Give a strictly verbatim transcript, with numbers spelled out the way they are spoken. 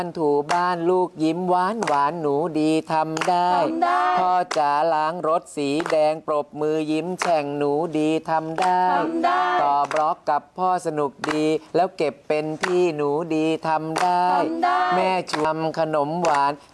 ถูบ้านลูกยิ้มหวานหวานหนูดีทำได้พ่อจ๋าล้างรถสีแดงปรบมือยิ้มแฉ่งหนูดีทำได้ต่อบล็อกกับพ่อสนุกดีแล้วเก็บเป็นที่หนูดีทำได้แม่ชำขนมหวาน